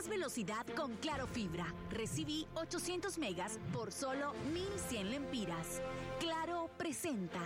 velocidad con Claro Fibra. Recibí 800 megas por solo 1,100 lempiras. Claro presenta.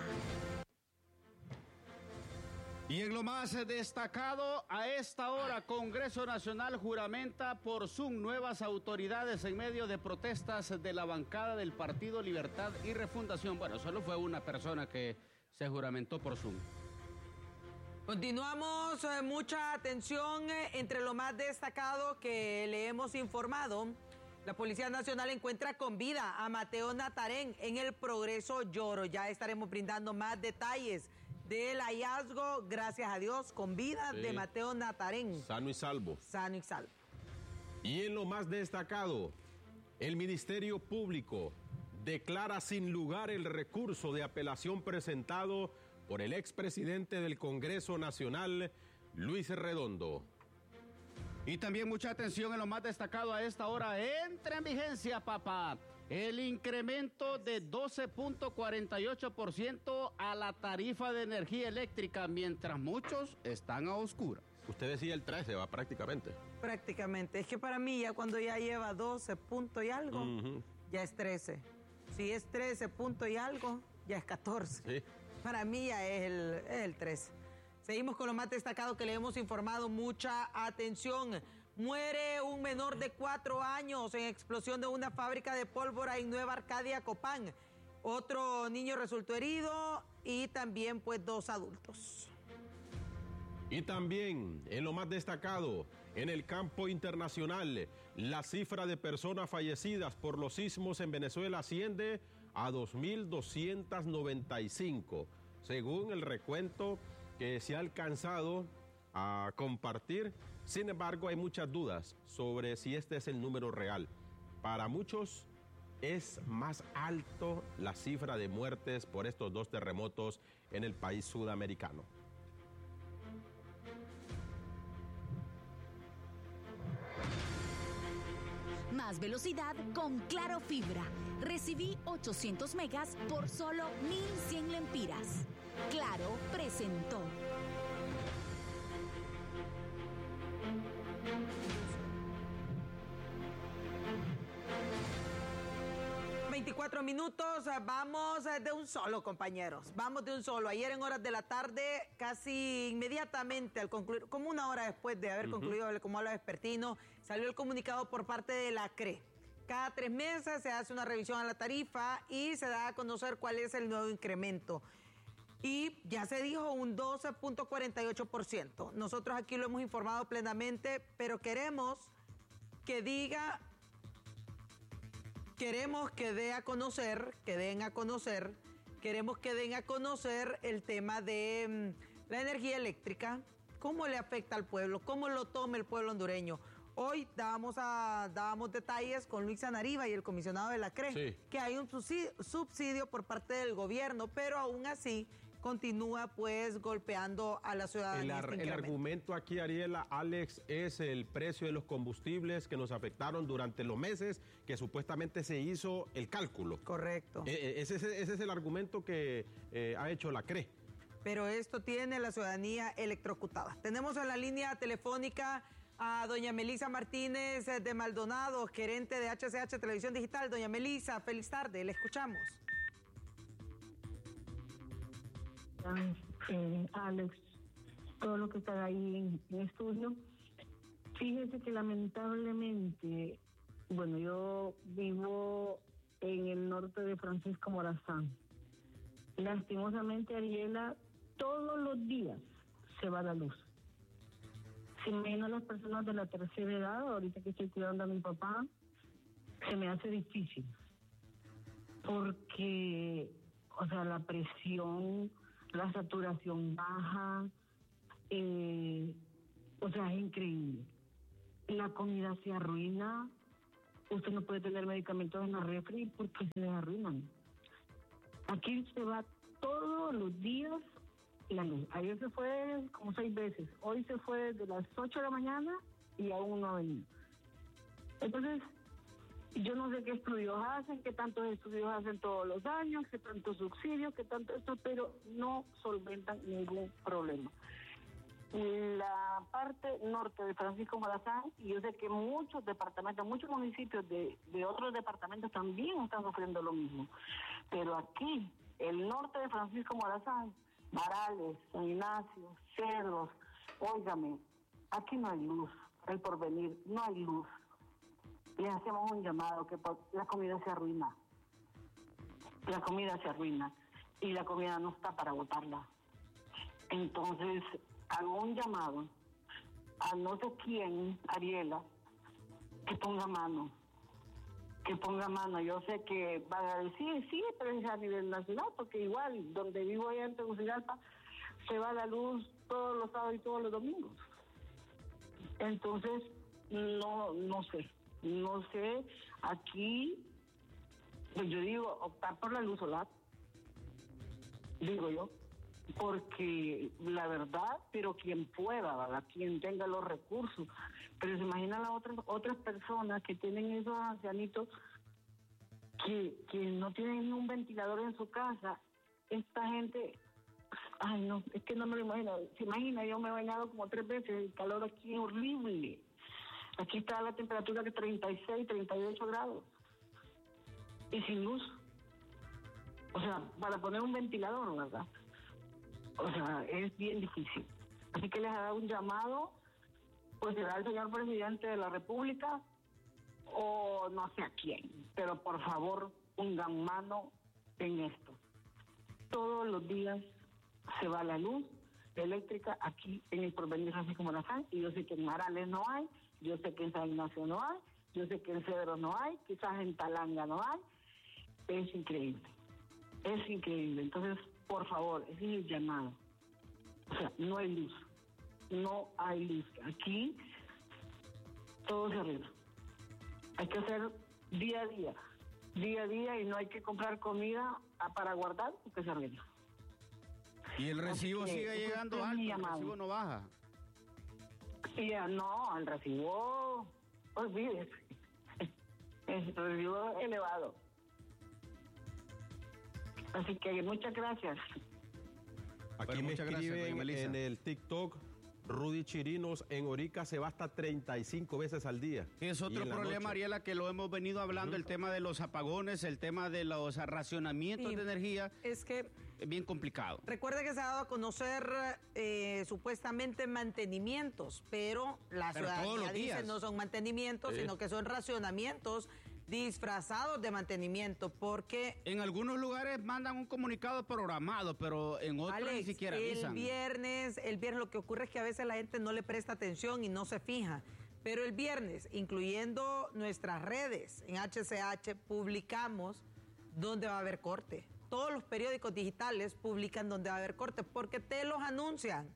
Y en lo más destacado, a esta hora, Congreso Nacional juramenta por Zoom nuevas autoridades en medio de protestas de la bancada del Partido Libertad y Refundación. Bueno, solo fue una persona que se juramentó por Zoom. Continuamos, mucha atención entre lo más destacado que le hemos informado. La Policía Nacional encuentra con vida a Mateo Natarén en el Progreso Lloro. Ya estaremos brindando más detalles del hallazgo, gracias a Dios, con vida de Mateo Natarén. Sano y salvo. Sano y salvo. Y en lo más destacado, el Ministerio Público declara sin lugar el recurso de apelación presentado por el expresidente del Congreso Nacional, Luis Redondo. Y también mucha atención en lo más destacado a esta hora. Entra en vigencia, papá, el incremento de 12.48% a la tarifa de energía eléctrica, mientras muchos están a oscuras. Usted decía el 13, va prácticamente. Prácticamente. Es que para mí ya cuando ya lleva 12 puntos y algo, ya es 13. Si es 13 puntos y algo, ya es 14. Sí. Para mí ya es el 13. Seguimos con lo más destacado que le hemos informado. Mucha atención. Muere un menor de 4 años en explosión de una fábrica de pólvora en Nueva Arcadia, Copán. Otro niño resultó herido y también pues 2 adultos. Y también, en lo más destacado, en el campo internacional, la cifra de personas fallecidas por los sismos en Venezuela asciende a 2.295, según el recuento que se ha alcanzado a compartir. Sin embargo, hay muchas dudas sobre si este es el número real. Para muchos es más alto la cifra de muertes por estos 2 terremotos en el país sudamericano. Más velocidad con Claro Fibra. Recibí 800 megas por solo 1,100 lempiras. Claro presentó. 24 minutos, vamos de un solo, compañeros. Vamos de un solo. Ayer en horas de la tarde, casi inmediatamente al concluir, como una hora después de haber concluido el Comado Vespertino, salió el comunicado por parte de la CRE. Cada 3 meses se hace una revisión a la tarifa y se da a conocer cuál es el nuevo incremento. Y ya se dijo un 12.48%. Nosotros aquí lo hemos informado plenamente, pero queremos que den a conocer el tema de la energía eléctrica, cómo le afecta al pueblo, cómo lo toma el pueblo hondureño. Hoy dábamos detalles con Luis Anariba y el comisionado de la CRE, que hay un subsidio por parte del gobierno, pero aún así continúa pues golpeando a la ciudadanía. El argumento aquí, Ariela, Alex, es el precio de los combustibles que nos afectaron durante los meses que supuestamente se hizo el cálculo. Correcto. Ese es el argumento que ha hecho la CRE. Pero esto tiene la ciudadanía electrocutada. Tenemos en la línea telefónica a doña Melisa Martínez de Maldonado, gerente de HCH Televisión Digital. Doña Melisa, feliz tarde, le escuchamos. Alex, todo lo que está ahí en estudio. Fíjese que lamentablemente, bueno, yo vivo en el norte de Francisco Morazán. Lastimosamente, Ariela, todos los días se va la luz. Sin menos las personas de la tercera edad, ahorita que estoy cuidando a mi papá, se me hace difícil. Porque, o sea, la presión, la saturación baja, o sea, es increíble. La comida se arruina, usted no puede tener medicamentos en la refri porque se les arruinan. Aquí se va todos los días la luz. Ayer se fue como 6 veces, hoy se fue desde las 8 de la mañana y aún no ha venido. Entonces, yo no sé qué estudios hacen, qué tantos estudios hacen todos los años, qué tantos subsidios, qué tanto esto, pero no solventan ningún problema. la parte norte de Francisco Morazán, y yo sé que muchos departamentos, muchos municipios de otros departamentos también están sufriendo lo mismo. Pero aquí, el norte de Francisco Morazán, Marales, San Ignacio, Cedros, óigame, aquí no hay luz, El Porvenir, no hay luz. Les hacemos un llamado que la comida se arruina. La comida se arruina y la comida no está para botarla. Entonces, hago un llamado a no sé quién, Ariela, que ponga mano. Yo sé que van a decir, sí, pero es a nivel nacional, porque igual, donde vivo allá en Tegucigalpa, se va la luz todos los sábados y todos los domingos. Entonces, no sé, aquí, pues yo digo, optar por la luz solar, digo yo, porque la verdad, pero quien pueda, ¿verdad? Quien tenga los recursos, pero se imaginan las otras personas que tienen esos ancianitos que no tienen ni un ventilador en su casa. Esta gente, ay no, es que no me lo imagino. Se imagina, yo me he bañado como 3 veces, el calor aquí es horrible. Aquí está la temperatura de 36, 38 grados y sin luz. O sea, para poner un ventilador, ¿verdad? O sea, es bien difícil. Así que les ha dado un llamado, pues será el señor presidente de la República o no sé a quién, pero por favor pongan mano en esto. Todos los días se va la luz eléctrica aquí en El Porvenir Francisco Morazán, y yo sé que en Marales no hay, yo sé que en San Ignacio no hay, yo sé que en Cedro no hay, quizás en Talanga no hay. Es increíble. Entonces, por favor, ese es el llamado. O sea, no hay luz. Aquí todo se arregla. Hay que hacer día a día, y no hay que comprar comida para guardar porque se arregla. Y el recibo sigue llegando alto, el recibo no baja. Ya no, el recibo, olvídese. El recibo elevado. Así que muchas gracias. Aquí Bueno, me muchas gracias, doña escriben Melissa. en el TikTok, Rudy Chirinos, en Orica se va hasta 35 veces al día. Es Y otro en la problema, noche. Ariela, que lo hemos venido hablando, el tema de los apagones, el tema de los racionamientos Sí. de energía, Es que es bien complicado. recuerde que se ha dado a conocer supuestamente mantenimientos, pero la Pero todos ciudadanía los dice días. no son mantenimientos, sino que son racionamientos disfrazados de mantenimiento, porque En algunos lugares mandan un comunicado programado, pero en otros ni Alex, siquiera el avisan. viernes lo que ocurre es que a veces la gente no le presta atención y no se fija. Pero el viernes, incluyendo nuestras redes, en HCH publicamos dónde va a haber corte. Todos los periódicos digitales publican dónde va a haber corte porque te los anuncian,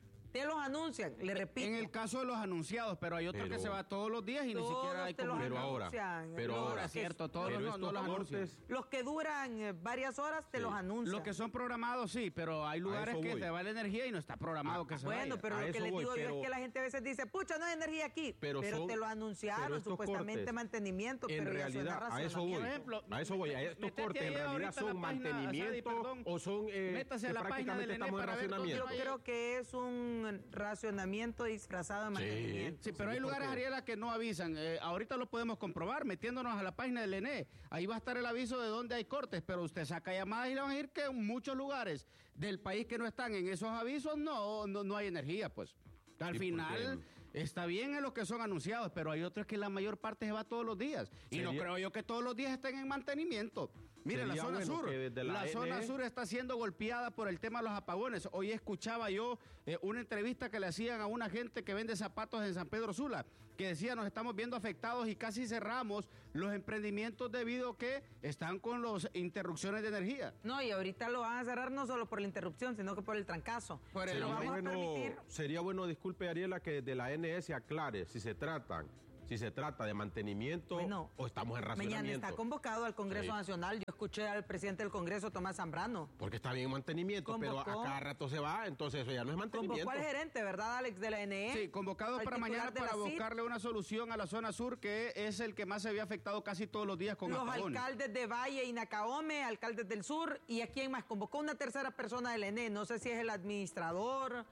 le repito. En el caso de los anunciados, pero hay otros Pero- que se va todos los días y ni Todos siquiera hay te los Pero ahora, anuncian. pero Los ahora, que- es cierto, todos pero no estos los anuncian. cortes, Los que duran varias horas te Sí. los anuncian. Los que son programados sí, pero hay lugares eso que voy. se va la energía y no está programado que se Bueno, vaya. pero A lo que eso les voy, digo yo pero- es que la gente a veces dice, pucha, no hay energía aquí, Pero pero son- te lo pero anunciaron, estos supuestamente cortes, mantenimiento, en pero ya realidad, suena a eso voy. racionamiento. Por ejemplo, A eso voy. A estos métete cortes ahí en realidad ahorita en la son página, mantenimiento Sadi, perdón. o son Métase a que la página del prácticamente ENE estamos en para ver dónde racionamiento. Yo creo que es un racionamiento disfrazado de mantenimiento. Sí, pero hay lugares, Ariela, que no avisan. Ahorita lo podemos comprobar metiéndonos a la página del ENE. Ahí va a estar el aviso de dónde hay cortes, pero usted saca llamadas y le van a decir que en muchos lugares del país que no están en esos avisos no hay energía, pues. Al Sí, final está bien en los que son anunciados, pero hay otros que la mayor parte se va todos los días. Y no Sería- creo yo que todos los días estén en mantenimiento. Mire, la Sería zona bueno sur, que desde la zona ENE sur está siendo golpeada por el tema de los apagones. Hoy escuchaba yo una entrevista que le hacían a una gente que vende zapatos en San Pedro Sula, que decía, nos estamos viendo afectados y casi cerramos los emprendimientos debido a que están con las interrupciones de energía. No, y ahorita lo van a cerrar no solo por la interrupción, sino que por el trancazo. Por el Lo vamos a permitir. Sería bueno, disculpe Ariela, que de la NS aclare si se trata de mantenimiento Bueno, o estamos en racionamiento. Mañana está convocado al Congreso Sí. Nacional. Yo escuché al presidente del Congreso, Tomás Zambrano. Porque está bien en mantenimiento, pero a Convocó- cada rato se va, entonces eso ya no es mantenimiento. Convocó al gerente, ¿verdad, Alex, de la NE? Sí, convocados al para titular mañana de para la CID, buscarle una solución a la zona sur, que es el que más se había afectado casi todos los días con los apagones. alcaldes de Valle y Nacaome, alcaldes del sur, y a quién más convocó una tercera persona del ENE, no sé si es el administrador,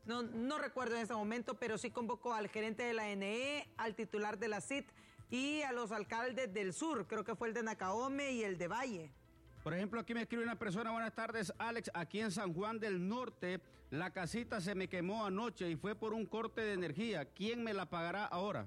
no recuerdo en ese momento, pero sí convocó al gerente de la NE, al titular de la CIT y a los alcaldes del sur, creo que fue el de Nacaome y el de Valle. Por ejemplo, aquí me escribe una persona, buenas tardes, Alex, aquí en San Juan del Norte, la casita se me quemó anoche y fue por un corte de energía. ¿Quién me la pagará ahora?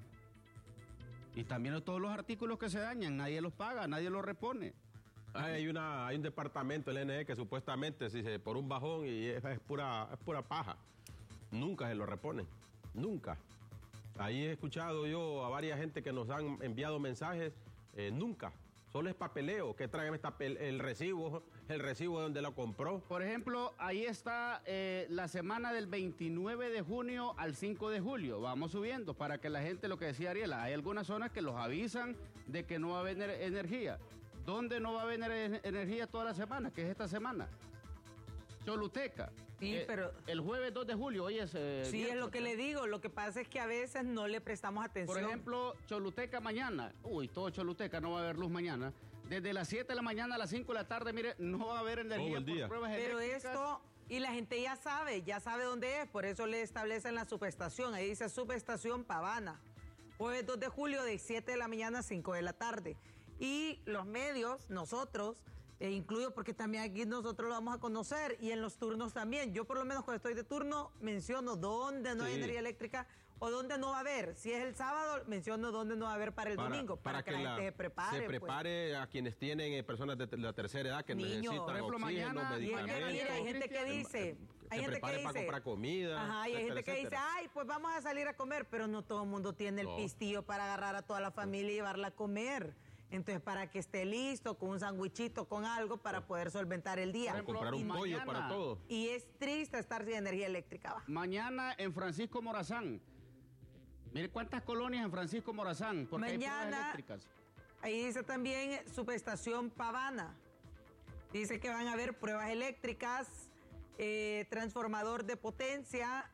Y también todos los artículos que se dañan, nadie los paga, nadie los repone. Hay un departamento, el NE, que supuestamente por un bajón y es pura paja. Nunca se lo reponen, nunca. Ahí he escuchado yo a varias gente que nos han enviado mensajes, nunca. Solo es papeleo, que traigan el recibo de donde lo compró. Por ejemplo, ahí está la semana del 29 de junio al 5 de julio. Vamos subiendo para que la gente, lo que decía Ariela, hay algunas zonas que los avisan de que no va a haber energía. ¿Dónde no va a haber energía toda la semana? Que es esta semana. Choluteca. Sí, pero... El jueves 2 de julio, hoy es... sí, es lo que le digo. Lo que pasa es que a veces no le prestamos atención. Por ejemplo, Choluteca mañana. Uy, todo Choluteca, no va a haber luz mañana. Desde las 7 de la mañana a las 5 de la tarde, mire, no va a haber energía todo el día. Por pruebas Pero eléctricas. esto... Y la gente ya sabe dónde es. Por eso le establecen la subestación. Ahí dice subestación Pavana. Jueves 2 de julio de 7 de la mañana a 5 de la tarde. Y los medios, nosotros... incluyo porque también aquí nosotros lo vamos a conocer y en los turnos también. Yo por lo menos cuando estoy de turno menciono dónde no hay energía eléctrica o dónde no va a haber. Si es el sábado, menciono dónde no va a haber para el domingo, para que la gente se prepare. Se prepare pues. A quienes tienen personas de la tercera edad que necesitan por ejemplo, oxígeno, mañana, medicamentos. Mira, hay gente que dice... Se prepare para comprar comida. Ajá, y hay gente que dice, ay, pues vamos a salir a comer, pero no todo el mundo tiene el pistillo para agarrar a toda la familia y llevarla a comer. Entonces, para que esté listo, con un sandwichito, con algo, para poder solventar el día. O comprar un pollo para todo. Y es triste estar sin energía eléctrica. ¿Va? Mañana en Francisco Morazán. Mire cuántas colonias en Francisco Morazán, porque hay pruebas eléctricas. Ahí dice también subestación Pavana. Dice que van a haber pruebas eléctricas, transformador de potencia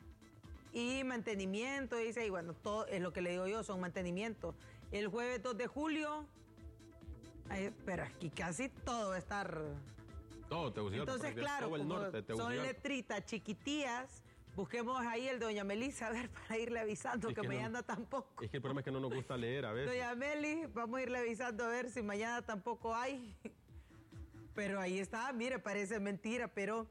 y mantenimiento. Dice, y bueno, todo es lo que le digo yo, son mantenimientos. El jueves 2 de julio... pero aquí casi todo va a estar... Todo, Tegucigalpa. Entonces, claro, todo el norte, son letritas chiquitillas, busquemos ahí el de doña Melissa, a ver, para irle avisando que mañana tampoco. Es que el problema es que no nos gusta leer a veces. Doña Meli, vamos a irle avisando a ver si mañana tampoco hay. Pero ahí está, mire, parece mentira, pero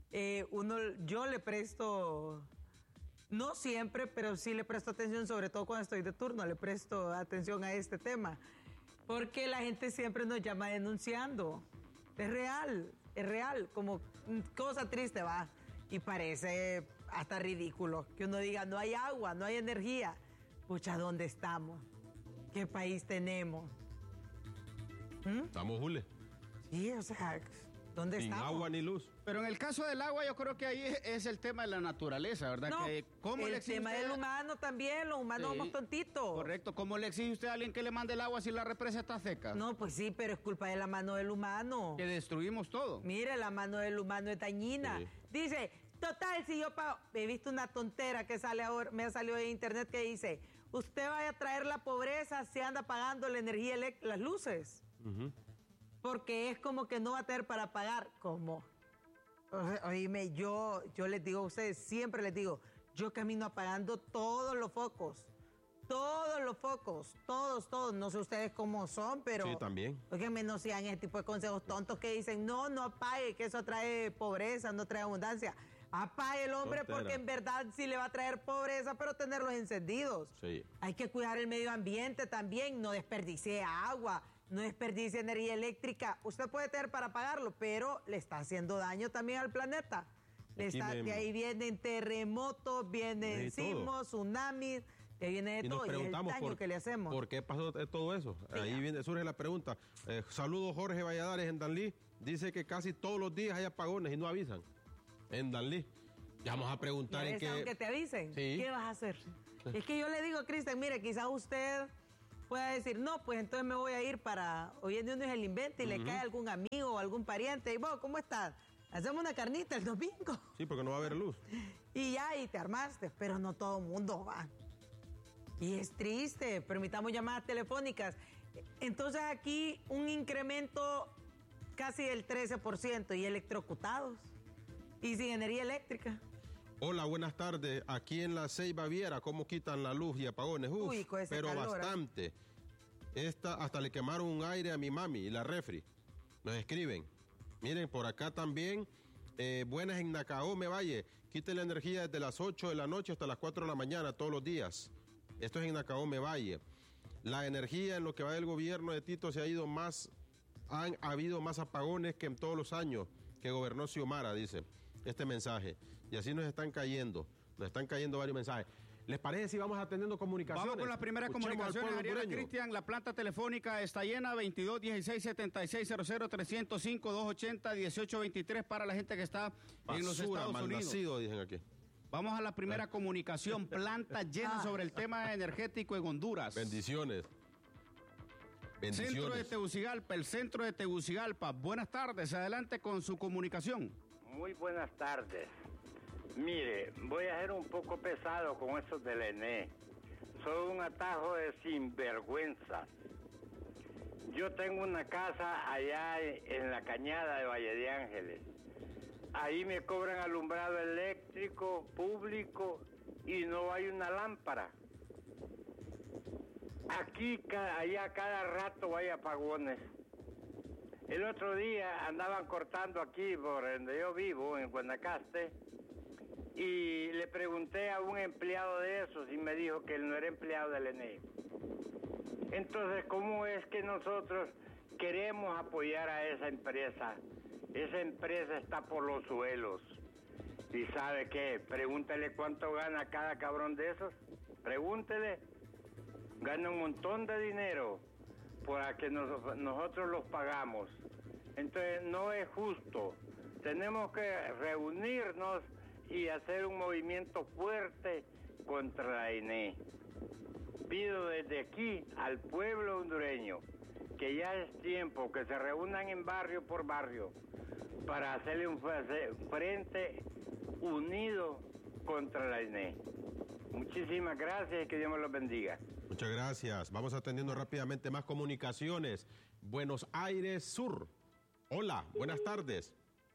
yo le presto... No siempre, pero sí le presto atención, sobre todo cuando estoy de turno, le presto atención a este tema. Porque la gente siempre nos llama denunciando. Es real, como cosa triste va. Y parece hasta ridículo que uno diga, no hay agua, no hay energía. Pucha, ¿dónde estamos? ¿Qué país tenemos? Estamos, Jule. Sí, o sea, ¿dónde Sin estamos? agua ni luz. Pero en el caso del agua, yo creo que ahí es el tema de la naturaleza, ¿verdad? No, ¿Cómo el le exige tema usted? del humano también, los humanos somos tontitos. Correcto. ¿Cómo le exige usted a alguien que le mande el agua si la represa está seca? No, pues sí, pero es culpa de la mano del humano. Que destruimos todo. Mire, la mano del humano es dañina. Sí. Dice, total, si yo pago... He visto una tontera que sale ahora, me ha salido en internet que dice, usted vaya a traer la pobreza si anda pagando la energía eléctrica, las luces. Porque es como que no va a tener para pagar. ¿Cómo? Oíme, yo les digo a ustedes, siempre les digo, yo camino apagando todos los focos, todos, no sé ustedes cómo son, pero... Sí, también. Óigame, no sean ese tipo de consejos tontos que dicen, no apague, que eso trae pobreza, no trae abundancia. Apague el hombre porque en verdad sí le va a traer pobreza, pero tenerlos encendidos. Sí. Hay que cuidar el medio ambiente también, no desperdicie agua, no desperdicie energía eléctrica. Usted puede tener para pagarlo, pero le está haciendo daño también al planeta. De ahí vienen terremotos, vienen sismos, tsunamis, de ahí viene de Y todo, nos y el preguntamos daño que le hacemos. ¿por qué pasó todo eso? Sí, Ahí surge la pregunta. Saludos Jorge Valladares en Danlí. Dice que casi todos los días hay apagones y no avisan. En Danlí. Ya vamos a preguntar en qué... Aunque te avisen, Sí. ¿qué vas a hacer? Es que yo le digo a Cristian, mire, quizás usted pueda decir, no, pues entonces me voy a ir para... Hoy en día uno es el invento y le cae algún amigo o algún pariente. Y vos, ¿cómo estás? Hacemos una carnita el domingo. Sí, porque no va a haber luz. Y ya, y te armaste. Pero no todo el mundo va. Y es triste. Permitamos llamadas telefónicas. Entonces aquí un incremento casi del 13% y electrocutados. Y sin energía eléctrica. Hola, buenas tardes. Aquí en la Ceiba Viera, ¿cómo quitan la luz y apagones? Uf, Uy, con ese pero calor, bastante. Hasta le quemaron un aire a mi mami y la refri. Nos escriben. Miren, por acá también, buenas en Nacaome Valle. Quite la energía desde las 8 de la noche hasta las 4 de la mañana todos los días. Esto es en Nacaome Valle. La energía en lo que va del gobierno de Tito se ha ido más, han habido más apagones que en todos los años que gobernó Xiomara, dice este mensaje. Y así nos están cayendo varios mensajes. ¿Les parece si vamos atendiendo comunicaciones? Vamos con las primeras comunicaciones. Ariela Cristian, la planta telefónica está llena, 22 16 76 00 305 280 1823 para la gente que está en los Estados Unidos. Malnacido, dicen aquí. Vamos a la primera comunicación, planta llena sobre el tema energético en Honduras. Bendiciones. Centro de Tegucigalpa, el centro de Tegucigalpa. Buenas tardes, adelante con su comunicación. Muy buenas tardes. Mire, voy a ser un poco pesado con esos del ENE. Soy un atajo de sinvergüenza. Yo tengo una casa allá en la cañada de Valle de Ángeles. Ahí me cobran alumbrado eléctrico público y no hay una lámpara. Aquí, allá cada rato hay apagones. El otro día andaban cortando aquí por donde yo vivo, en Guanacaste, y le pregunté a un empleado de esos y me dijo que él no era empleado del ENE. Entonces, ¿cómo es que nosotros queremos apoyar a esa empresa? Esa empresa está por los suelos. ¿Y sabe qué? Pregúntele cuánto gana cada cabrón de esos. Pregúntele. Gana un montón de dinero para que nosotros los pagamos. Entonces, no es justo. Tenemos que reunirnos y hacer un movimiento fuerte contra la ENE. Pido desde aquí al pueblo hondureño que ya es tiempo que se reúnan en barrio por barrio para hacerle un frente unido contra la ENE. Muchísimas gracias y que Dios me los bendiga. Muchas gracias. Vamos atendiendo rápidamente más comunicaciones. Buenos Aires Sur. Hola, buenas tardes.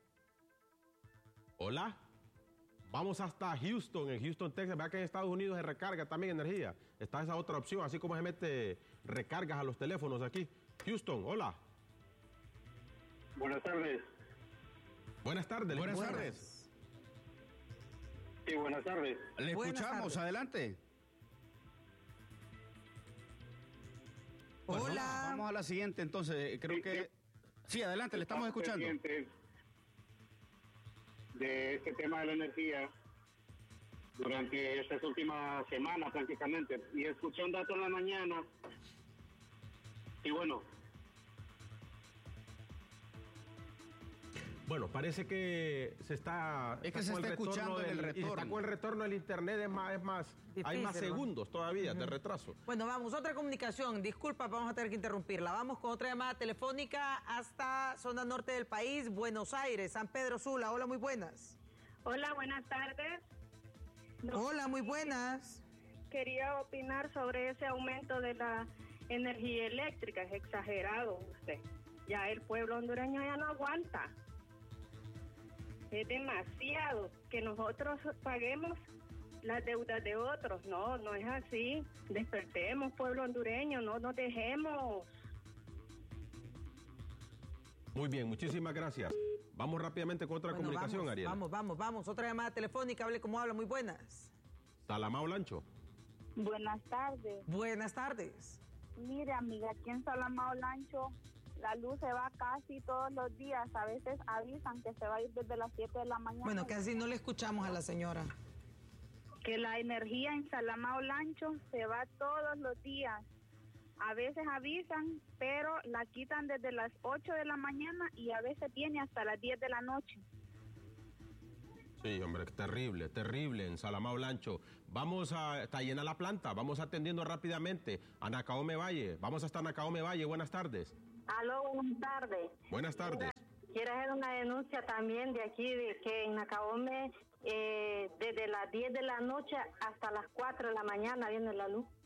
Hola. Vamos hasta Houston, en Houston, Texas. Vea que en Estados Unidos se recarga también energía. Está esa otra opción, así como se mete recargas a los teléfonos aquí. Houston, hola. Buenas tardes. Buenas tardes. Buenas tardes. Sí, buenas tardes. Le Buenas escuchamos, tardes. adelante. Hola. Bueno, vamos a la siguiente, entonces, creo que... Sí, adelante, le estamos escuchando. De este tema de la energía durante estas últimas semanas prácticamente, y escuché un dato en la mañana y bueno, parece que se está... Es que se está escuchando en el retorno. Está con el retorno del internet, hay más Difícil, segundos todavía de retraso. Bueno, vamos, otra comunicación. Disculpa, vamos a tener que interrumpirla. Vamos con otra llamada telefónica hasta zona norte del país, Buenos Aires, San Pedro Sula. Hola, muy buenas. Hola, buenas tardes. Hola, muy buenas. Quería opinar sobre ese aumento de la energía eléctrica. Es exagerado usted. Ya el pueblo hondureño ya no aguanta. Es demasiado que nosotros paguemos las deudas de otros. No, no es así. Despertemos, pueblo hondureño, no nos dejemos. Muy bien, muchísimas gracias. Vamos rápidamente con otra comunicación, vamos, Ariel. Vamos. Otra llamada telefónica, hable como habla, muy buenas. Salamao Lancho. Buenas tardes. Buenas tardes. Mire, amiga, aquí en Salamao Lancho la luz se va casi todos los días. A veces avisan que se va a ir desde las 7 de la mañana. Bueno, casi no le escuchamos a la señora. Que la energía en Salamao Lancho se va todos los días. A veces avisan, pero la quitan desde las 8 de la mañana y a veces viene hasta las 10 de la noche. Sí, hombre, terrible en Salamao Lancho. Está llena la planta, vamos atendiendo rápidamente a Nacaome Valle. Vamos hasta Nacaome Valle, buenas tardes. Aló, buenas tardes. Buenas tardes. Quiero hacer una denuncia también de aquí, de que en Nacaome, desde las 10 de la noche hasta las 4 de la mañana viene la luz.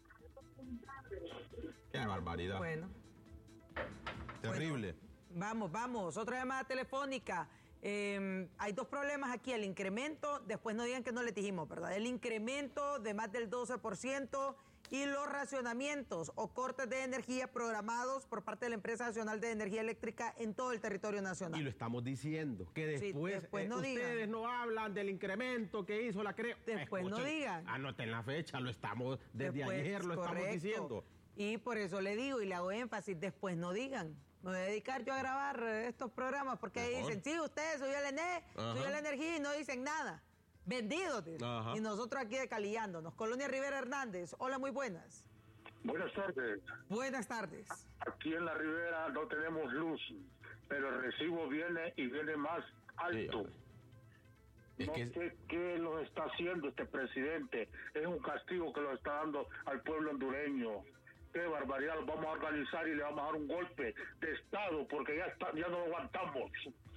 Qué barbaridad. Bueno. Terrible. Vamos. Otra llamada telefónica. Hay dos problemas aquí, el incremento, después no digan que no les dijimos, ¿verdad? El incremento de más del 12% y los racionamientos o cortes de energía programados por parte de la Empresa Nacional de Energía Eléctrica en todo el territorio nacional. Y lo estamos diciendo, que después, no ustedes digan. no hablan del incremento que hizo la CRE. Después no digan. Anoten la fecha, lo estamos, desde ayer lo estamos diciendo. Y por eso le digo y le hago énfasis, después no digan. Me voy a dedicar yo a grabar estos programas porque ahí dicen, sí, ustedes subió la energía y no dicen nada. Vendidos. Y nosotros aquí decalillándonos. Colonia Rivera Hernández, hola, muy buenas. Buenas tardes. Buenas tardes. Aquí en la Ribera no tenemos luz, pero el recibo viene y viene más alto. Sí, no sé qué lo está haciendo este presidente. Es un castigo que lo está dando al pueblo hondureño. Qué barbaridad, lo vamos a organizar y le vamos a dar un golpe de Estado porque ya no lo aguantamos.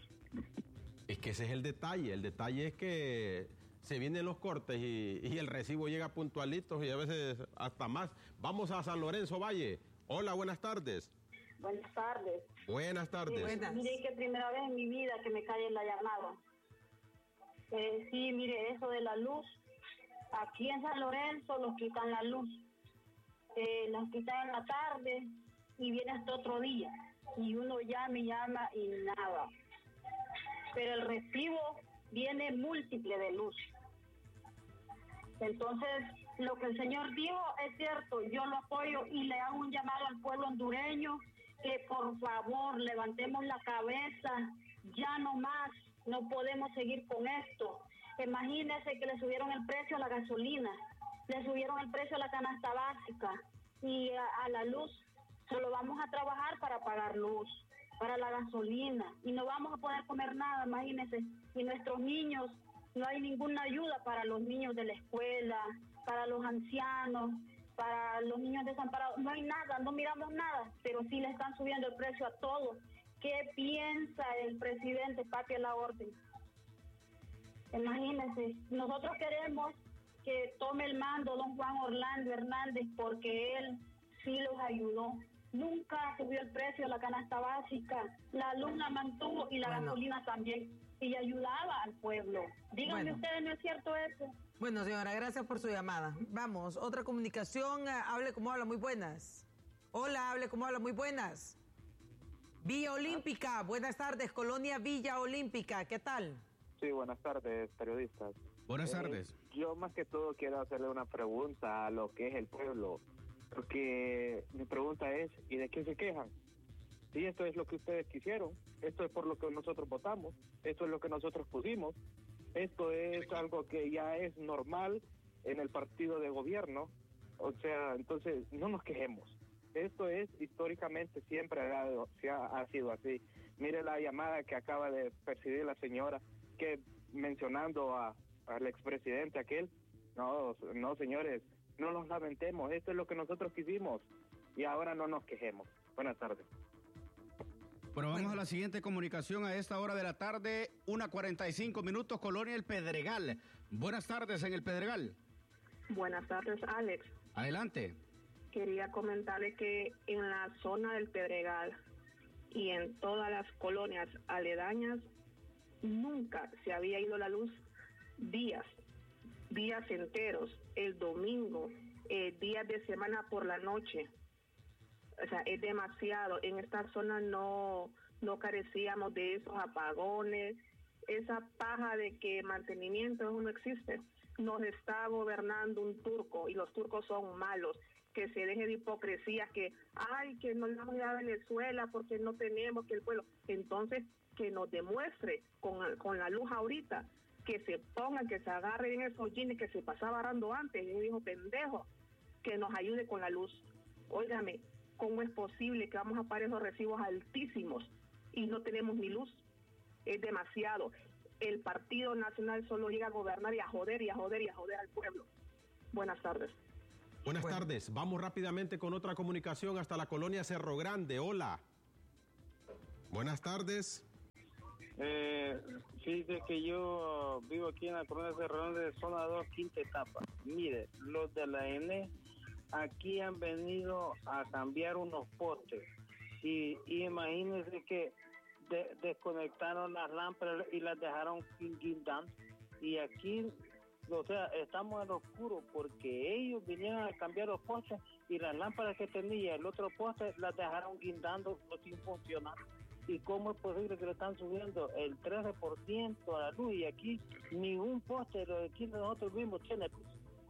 Es que ese es el detalle es que se vienen los cortes y el recibo llega puntualitos y a veces hasta más. Vamos a San Lorenzo Valle. Hola, buenas tardes. Buenas tardes. Buenas tardes. Sí, mire que primera vez en mi vida que me cae la llamada. Sí, mire, eso de la luz. Aquí en San Lorenzo nos quitan la luz. Nos quitan en la tarde y viene hasta otro día. Y uno llama y nada. Pero el recibo viene múltiple de luz. Entonces, lo que el señor dijo es cierto, yo lo apoyo y le hago un llamado al pueblo hondureño que por favor levantemos la cabeza, ya no más, no podemos seguir con esto. Imagínense que le subieron el precio a la gasolina, le subieron el precio a la canasta básica y a la luz. Solo vamos a trabajar para pagar luz, para la gasolina y no vamos a poder comer nada, imagínense. Y nuestros niños, no hay ninguna ayuda para los niños de la escuela, para los ancianos, para los niños desamparados. No hay nada, no miramos nada, pero sí le están subiendo el precio a todo. ¿Qué piensa el presidente Papi a la orden? Imagínense, nosotros queremos que tome el mando don Juan Orlando Hernández porque él sí los ayudó. Nunca subió el precio de la canasta básica, la luz la mantuvo y la gasolina también, y ayudaba al pueblo. Díganme ustedes, ¿no es cierto eso? Bueno, señora, gracias por su llamada. Vamos, otra comunicación, hable como habla, muy buenas. Hola, hable como habla, muy buenas. Villa Olímpica, buenas tardes, Colonia Villa Olímpica, ¿qué tal? Sí, buenas tardes, periodistas. Buenas tardes. Yo más que todo quiero hacerle una pregunta a lo que es el pueblo, porque mi pregunta es, ¿y de qué se quejan? Si esto es lo que ustedes quisieron, esto es por lo que nosotros votamos, esto es lo que nosotros pusimos, esto es algo que ya es normal en el partido de gobierno, o sea, entonces no nos quejemos. Esto es históricamente siempre ha sido así. Mire la llamada que acaba de percibir la señora, que mencionando al expresidente aquel, no señores, no nos lamentemos, esto es lo que nosotros quisimos y ahora no nos quejemos. Buenas tardes. Bueno, vamos a la siguiente comunicación a esta hora de la tarde, 1:45, Colonia El Pedregal. Buenas tardes en El Pedregal. Buenas tardes, Alex. Adelante. Quería comentarle que en la zona del Pedregal y en todas las colonias aledañas nunca se había ido la luz días enteros, el domingo, días de semana por la noche. O sea, es demasiado. En esta zona no carecíamos de esos apagones, esa paja de que mantenimiento no existe. Nos está gobernando un turco y los turcos son malos. Que se deje de hipocresía, que no le vamos a ir a Venezuela porque no tenemos que el pueblo. Entonces, que nos demuestre con la luz ahorita, que se pongan, que se agarre bien esos jeans que se pasaba agarrando antes, y dijo pendejo, que nos ayude con la luz. Óigame, ¿cómo es posible que vamos a pagar esos recibos altísimos y no tenemos ni luz? Es demasiado. El Partido Nacional solo llega a gobernar y a joder al pueblo. Buenas tardes. Buenas tardes. Vamos rápidamente con otra comunicación hasta la colonia Cerro Grande. Hola. Buenas tardes. Fíjese que yo vivo aquí en la colonia Cerro Grande, zona 2, quinta etapa. Mire, los de la ENE aquí han venido a cambiar unos postes y imagínense que desconectaron las lámparas y las dejaron guindando. Y aquí, o sea, estamos en oscuro porque ellos vinieron a cambiar los postes y las lámparas que tenía el otro poste las dejaron guindando sin funcionar. ¿Y cómo es posible que le están subiendo el 13% a la luz y aquí ni un poste de aquí nosotros mismos tiene luz?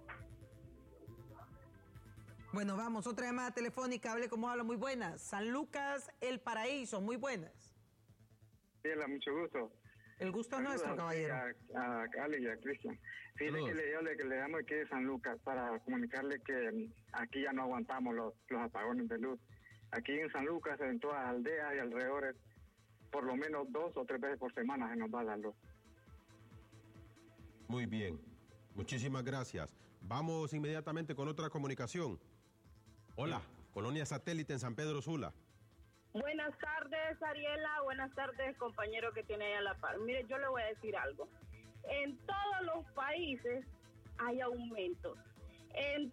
Bueno, vamos, otra llamada telefónica, hable como habla, muy buenas. San Lucas, El Paraíso, muy buenas. Sí, hola, mucho gusto. El gusto es nuestro, caballero. A Ale y a Cristian. Fíjate que le damos aquí de San Lucas para comunicarle que aquí ya no aguantamos los apagones de luz. Aquí en San Lucas, en todas las aldeas y alrededores, por lo menos 2 o 3 veces por semana se nos va la luz. Muy bien, muchísimas gracias. Vamos inmediatamente con otra comunicación. Hola, Colonia Satélite en San Pedro Sula. Buenas tardes, Ariela. Buenas tardes, compañero que tiene ahí a la par. Mire, yo le voy a decir algo. En todos los países hay aumentos. En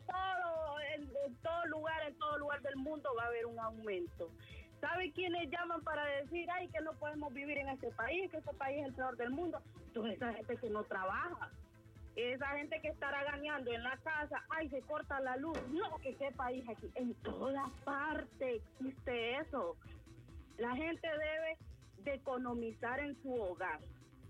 todo lugar del mundo va a haber un aumento. ¿Sabe quiénes llaman para decir, ay, que no podemos vivir en este país, que este país es el peor del mundo? Toda esa gente que no trabaja. Esa gente que estará ganando en la casa, ay, se corta la luz. No, que qué país aquí. En toda parte existe eso. La gente debe de economizar en su hogar.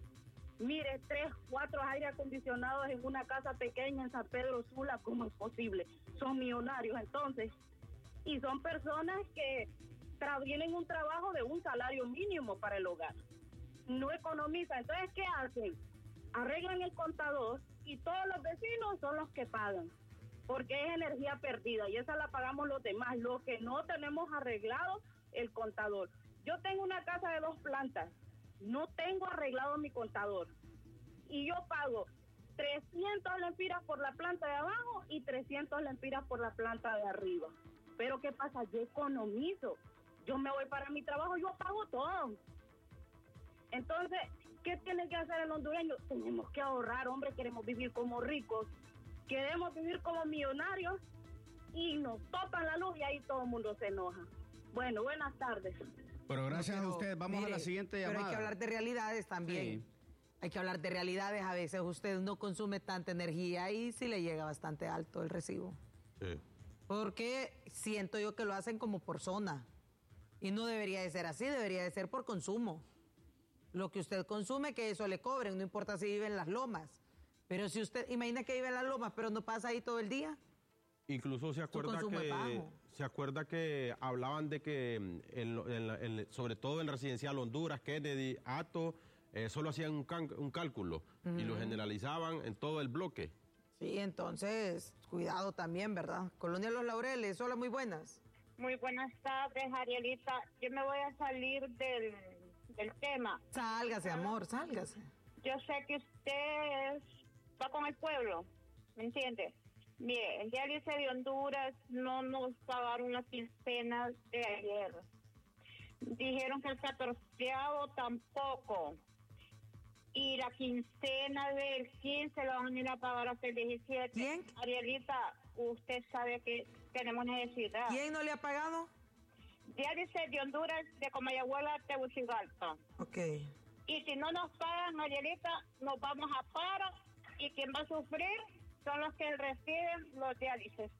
Mire, 3, 4 aire acondicionados en una casa pequeña en San Pedro Sula, ¿cómo es posible? Son millonarios entonces. Y son personas que tienen un trabajo de un salario mínimo para el hogar. No economizan. Entonces, ¿qué hacen? Arreglan el contador y todos los vecinos son los que pagan, porque es energía perdida y esa la pagamos los demás, los que no tenemos arreglado el contador. Yo tengo una casa de 2 plantas, no tengo arreglado mi contador y yo pago 300 lempiras por la planta de abajo y 300 lempiras por la planta de arriba. Pero ¿qué pasa? Yo economizo, yo me voy para mi trabajo, yo pago todo. Entonces, ¿qué tiene que hacer el hondureño? Tenemos que ahorrar, hombre, queremos vivir como ricos, queremos vivir como millonarios y nos topan la luz y ahí todo el mundo se enoja. Bueno, buenas tardes. Pero gracias a usted, vamos a la siguiente llamada. Pero hay que hablar de realidades también. Sí. Hay que hablar de realidades, a veces usted no consume tanta energía y sí le llega bastante alto el recibo. Sí. Porque siento yo que lo hacen como por zona y no debería de ser así, debería de ser por consumo. Lo que usted consume, que eso le cobren, no importa si vive en las lomas. Pero si usted imagina que vive en las lomas, pero no pasa ahí todo el día. Incluso se acuerda que hablaban de que sobre todo en Residencial Honduras, Kennedy, Hato, solo hacían un cálculo y lo generalizaban en todo el bloque. Sí, entonces, cuidado también, ¿verdad? Colonia Los Laureles, hola, muy buenas. Muy buenas tardes, Arielita. Yo me voy a salir del tema. Sálgase, amor, sálgase. Yo sé que usted va con el pueblo, ¿me entiende? Mire, el diálisis de Honduras no nos pagaron las quincenas de ayer. Dijeron que el 14º tampoco. Y la quincena del 15 la van a ir a pagar hasta el 17. ¿Quién? Arielita, usted sabe que tenemos necesidad. ¿Quién no le ha pagado? Diálisis de Honduras, de Comayagüela, Tegucigalpa. Ok. Y si no nos pagan, Arielita, nos vamos a paro y quien va a sufrir son los que reciben los diálisis.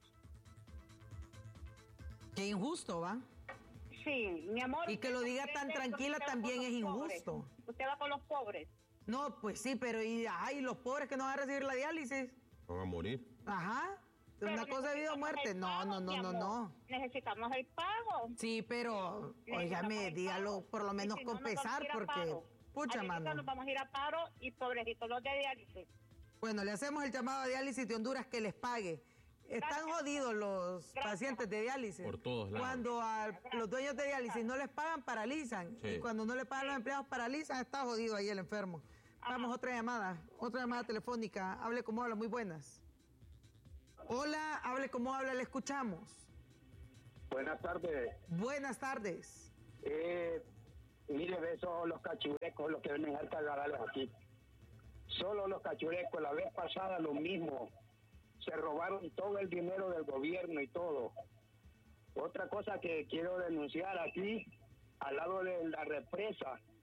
Qué injusto, ¿va? Sí, mi amor. Y que lo diga tan tranquila también es injusto. Usted va con los pobres. No, pues sí, pero ¿y los pobres que no van a recibir la diálisis? Van a morir. Ajá. Pero una cosa de vida o muerte. No. Necesitamos el pago. Sí, pero, óigame, dígalo por lo menos con pesar, porque, pucha, mano. Nos vamos a ir a paro y pobrecitos los de diálisis. Bueno, le hacemos el llamado a diálisis de Honduras que les pague. Están jodidos los pacientes de diálisis. Por todos lados. Cuando a los dueños de diálisis no les pagan, paralizan. Sí. Y cuando no le pagan los empleados, paralizan. Está jodido ahí el enfermo. Vamos, otra llamada telefónica. Hable como habla, muy buenas. Hola, hable como habla, le escuchamos. Buenas tardes. Buenas tardes. Mire, ve, son los cachurecos los que vienen a cargarlos aquí. Solo los cachurecos, la vez pasada lo mismo. Se robaron todo el dinero del gobierno y todo. Otra cosa que quiero denunciar aquí, al lado de la represa,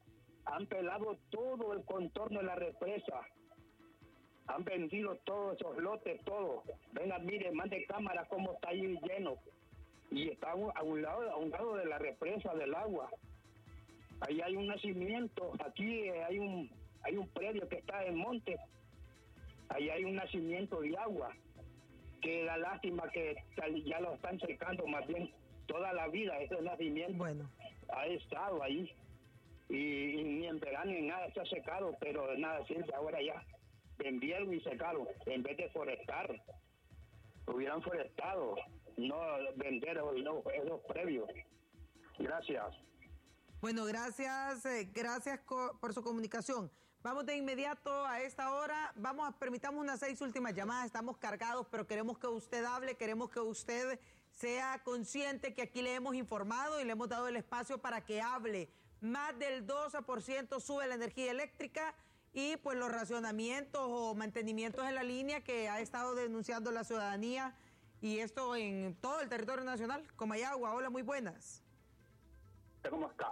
Han pelado todo el contorno de la represa. Han vendido todos esos lotes, todo. Vengan, miren, mande cámara cómo está ahí lleno. Y está a un lado de la represa del agua. Ahí hay un nacimiento, aquí hay un predio que está en monte. Ahí hay un nacimiento de agua. Que da lástima que ya lo están secando, más bien toda la vida ese nacimiento ha estado ahí. Y ni en verano ni nada se ha secado, pero de nada sirve ahora ya. Vendieron y secaron, en vez de forestar. Hubieran forestado, no vender esos previos. Gracias. Bueno, gracias por su comunicación. Vamos de inmediato a esta hora. Permitamos unas 6 últimas llamadas. Estamos cargados, pero queremos que usted hable, queremos que usted sea consciente que aquí le hemos informado y le hemos dado el espacio para que hable. Más del 12% sube la energía eléctrica y pues los racionamientos o mantenimientos en la línea que ha estado denunciando la ciudadanía, y esto en todo el territorio nacional. Comayagua, hola, muy buenas. ¿Cómo está?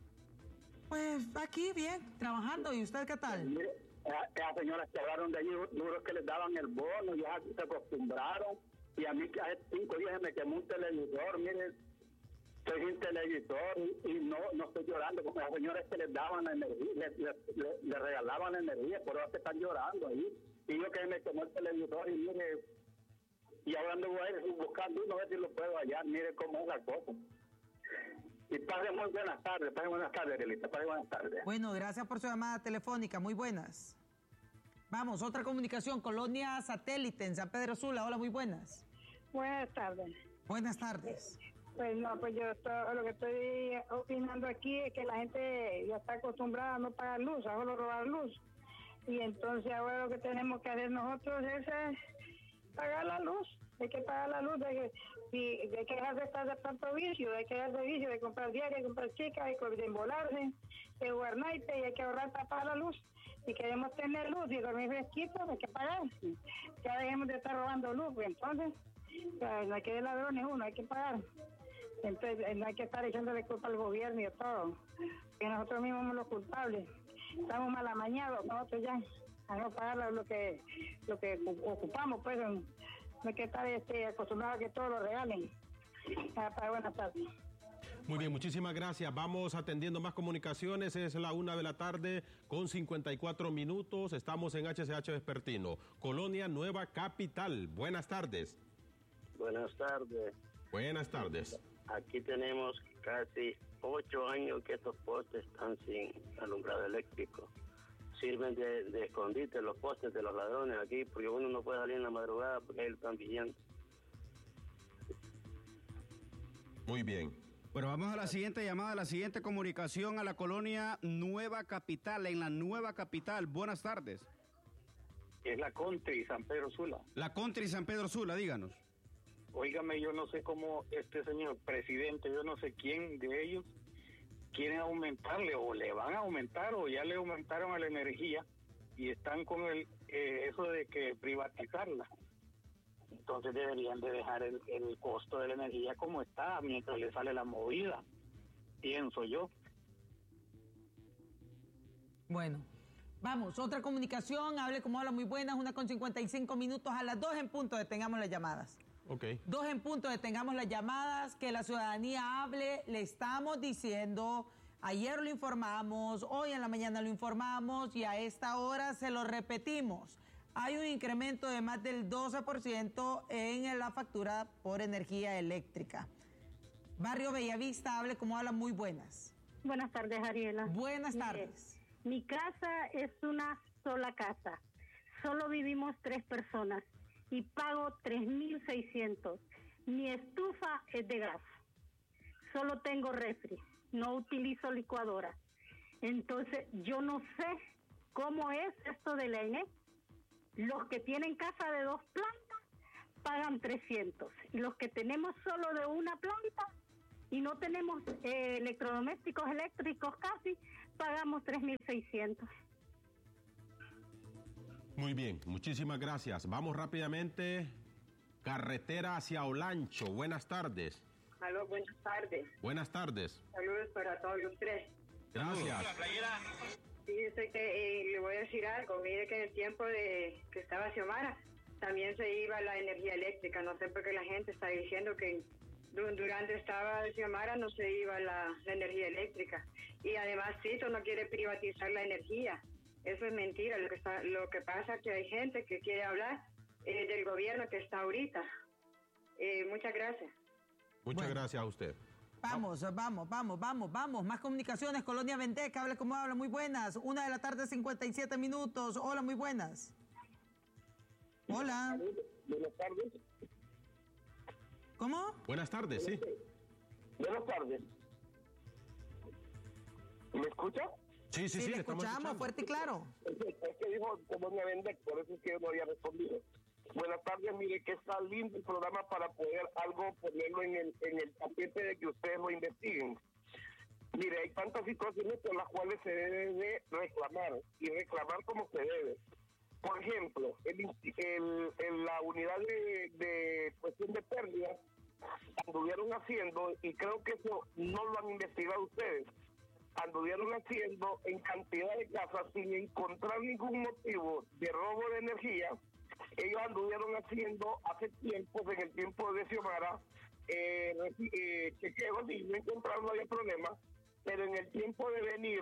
Pues aquí bien, trabajando. ¿Y usted qué tal? Mire, esas señoras que hablaron de allí, duros que les daban el bono, ya se acostumbraron. Y a mí que hace 5 días me quemó un televisor, mire, soy sin televisor y no estoy llorando, porque las señoras que les daban la energía, le regalaban la energía, por eso están llorando ahí. Y yo que me quemó el televisor y mire, y ahora ando buscando uno a ver si lo puedo hallar, mire cómo es la cosa. Y pase muy buenas tardes, Relita, pase buenas tardes. Bueno, gracias por su llamada telefónica, muy buenas. Vamos, otra comunicación, Colonia Satélite en San Pedro Sula, hola, muy buenas. Buenas tardes. Buenas tardes. Pues no, pues lo que estoy opinando aquí es que la gente ya está acostumbrada a no pagar luz, a solo robar luz. Y entonces ahora lo que tenemos que hacer nosotros es pagar la luz. Hay que pagar la luz, de que dejar de estar de tanto vicio, hay que dejar de vicio, de comprar diario, de comprar chicas, de embolarse, de jugar naipes, y hay que ahorrar para pagar la luz. Si queremos tener luz y dormir fresquito, hay que pagar. Ya dejemos de estar robando luz, pues entonces, no hay que de ladrones uno, hay que pagar. Entonces no hay que estar echándole culpa al gobierno y a todo, que nosotros mismos somos los culpables. Estamos mal amañados nosotros ya, a no pagar lo que ocupamos, pues no hay que estar acostumbrados a que todo lo regalen. Para buenas tardes. Muy bien, muchísimas gracias. Vamos atendiendo más comunicaciones. Es la 1:00 con 54 minutos. Estamos en HCH Vespertino, Colonia Nueva Capital. Buenas tardes. Buenas tardes. Buenas tardes. Aquí tenemos casi 8 años que estos postes están sin alumbrado eléctrico. Sirven de escondite los postes de los ladrones aquí, porque uno no puede salir en la madrugada porque ellos están vigilando. Muy bien. Bueno, vamos a la siguiente llamada, la siguiente comunicación a la Colonia Nueva Capital, en la Nueva Capital. Buenas tardes. Es la Country San Pedro Sula. La Country San Pedro Sula, díganos. Óigame, yo no sé cómo este señor presidente, yo no sé quién de ellos quieren aumentarle o le van a aumentar o ya le aumentaron a la energía y están con eso de que privatizarla. Entonces deberían de dejar el costo de la energía como está mientras le sale la movida, pienso yo. Bueno, vamos, otra comunicación, hable como habla, muy buenas, 1:55 minutos, a las 2 en punto detengamos las llamadas. Ok. 2 en punto detengamos las llamadas, que la ciudadanía hable, le estamos diciendo, ayer lo informamos, hoy en la mañana lo informamos y a esta hora se lo repetimos. Hay un incremento de más del 12% en la factura por energía eléctrica. Barrio Bellavista, hable como habla, muy buenas. Buenas tardes, Ariela. Buenas tardes. Mi casa es una sola casa. Solo vivimos 3 personas y pago 3,600. Mi estufa es de gas. Solo tengo refri. No utilizo licuadora. Entonces, yo no sé cómo es esto de la ENE. Los que tienen casa de 2 plantas pagan 300. Y los que tenemos solo de una planta y no tenemos electrodomésticos eléctricos casi, pagamos 3,600. Muy bien, muchísimas gracias. Vamos rápidamente. Carretera hacia Olancho. Buenas tardes. Aló, buenas tardes. Buenas tardes. Saludos para todos los 3. Gracias. Fíjese que le voy a decir algo. Mire que en el tiempo de que estaba Xiomara, también se iba la energía eléctrica. No sé por qué la gente está diciendo que durante estaba Xiomara no se iba la energía eléctrica. Y además Tito no quiere privatizar la energía. Eso es mentira. Lo que pasa es que hay gente que quiere hablar del gobierno que está ahorita. Muchas gracias. Muchas gracias a usted. Vamos. Más comunicaciones. Colonia Venteca, hable como habla. Muy buenas. 1:57 p.m. Hola, muy buenas. Hola. Buenas tardes. ¿Cómo? Buenas tardes, sí. Buenas tardes. ¿Me escucha? Sí, le escuchamos fuerte y claro. Es que dijo Colonia Venteca, por eso es que yo no había respondido. Buenas tardes, mire que está lindo el programa para poder algo ponerlo en el tapete de que ustedes lo investiguen. Mire, hay tantas situaciones por las cuales se debe de reclamar y reclamar como se debe. Por ejemplo, la unidad de cuestión de pérdidas anduvieron haciendo, y creo que eso no lo han investigado ustedes, anduvieron haciendo en cantidad de casas sin encontrar ningún motivo de robo de energía. Ellos anduvieron haciendo hace tiempo, en el tiempo de Xiomara, chequeos y no encontraron, no había problema, pero en el tiempo de venir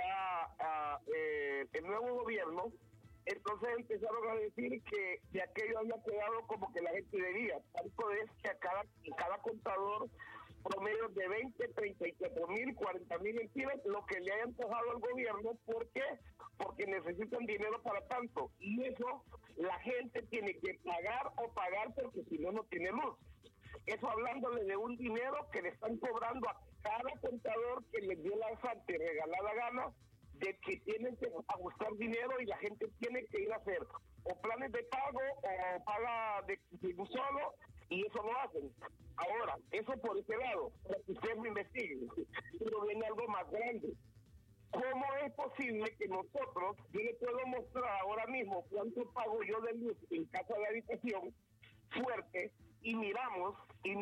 ya el nuevo gobierno, entonces empezaron a decir que de aquello había quedado como que la gente debía. Tanto es que a cada contador promedio de 20, 34 mil, 40 mil empiras, lo que le hayan pagado al gobierno. ¿Por qué? Porque necesitan dinero para tanto. Y eso la gente tiene que pagar porque si no, no tiene luz. Eso hablándole de un dinero que le están cobrando a cada contador que les dio la santa y regalada gana, de que tienen que ajustar dinero y la gente tiene que ir a hacer o planes de pago o paga de un solo, y eso lo hacen. Ahora, eso por ese lado, para que ustedes lo investiguen. Pero viene algo más grande. ¿Cómo es posible que nosotros, yo le puedo mostrar ahora mismo cuánto pago yo de luz en casa de habitación fuerte, y miramos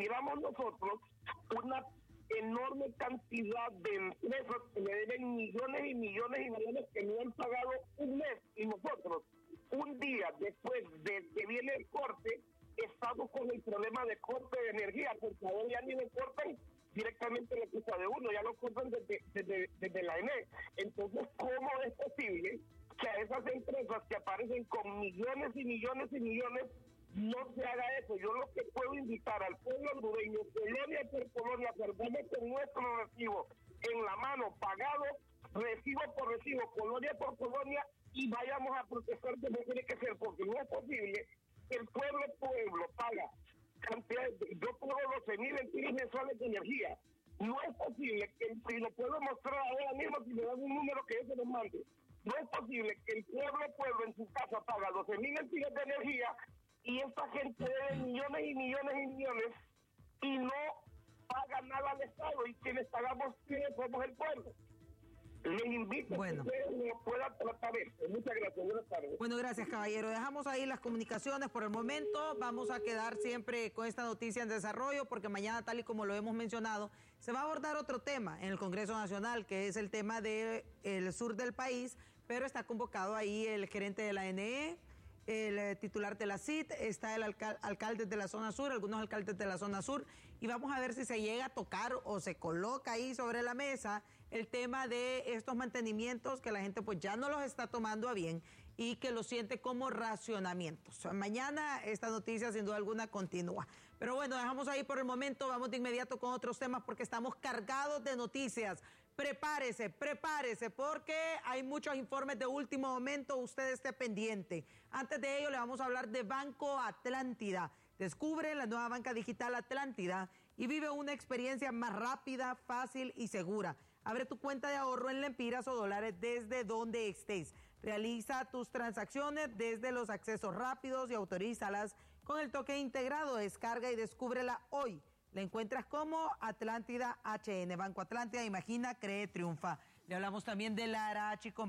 nosotros una enorme cantidad de empresas que le deben millones y millones y millones que no han pagado un mes, y nosotros un día después de que viene el corte estamos con el problema de corte de energía, porque ahora ya ni le cortan directamente la casa de uno, ya lo cortan desde la ENE. Entonces, ¿cómo es posible que a esas empresas que aparecen con millones y millones y millones no se haga eso? Yo lo que puedo invitar al pueblo hondureño, colonia por colonia, perdamos con nuestro recibo en la mano, pagado, recibo por recibo, colonia por colonia, y vayamos a protestar como tiene que ser, porque no es posible que el pueblo paga cantidades, yo pago 12,000 empiras mensuales de energía. No es posible que, si lo puedo mostrar ahora mismo, si me dan un número que yo se lo mande, no es posible que el pueblo en su casa paga 12,000 empiras de energía y esta gente debe millones y millones y millones y no paga nada al Estado, y quienes pagamos somos el pueblo. Les invito a que ustedes lo puedan tratar esto. Muchas gracias. Buenas tardes. Bueno, gracias, caballero. Dejamos ahí las comunicaciones por el momento. Vamos a quedar siempre con esta noticia en desarrollo, porque mañana, tal y como lo hemos mencionado, se va a abordar otro tema en el Congreso Nacional, que es el tema del sur del país, pero está convocado ahí el gerente de la ANE, el titular de la CIT, está el alcalde de la zona sur, algunos alcaldes de la zona sur, y vamos a ver si se llega a tocar o se coloca ahí sobre la mesa el tema de estos mantenimientos que la gente pues ya no los está tomando a bien y que los siente como racionamientos. Mañana esta noticia sin duda alguna continúa. Pero bueno, dejamos ahí por el momento, vamos de inmediato con otros temas porque estamos cargados de noticias. Prepárese, porque hay muchos informes de último momento, usted esté pendiente. Antes de ello le vamos a hablar de Banco Atlántida. Descubre la nueva banca digital Atlántida y vive una experiencia más rápida, fácil y segura. Abre tu cuenta de ahorro en lempiras o dólares desde donde estés. Realiza tus transacciones desde los accesos rápidos y autorízalas con el toque integrado. Descarga y descúbrela hoy. La encuentras como Atlántida HN. Banco Atlántida, imagina, cree, triunfa. Le hablamos también de la Arachi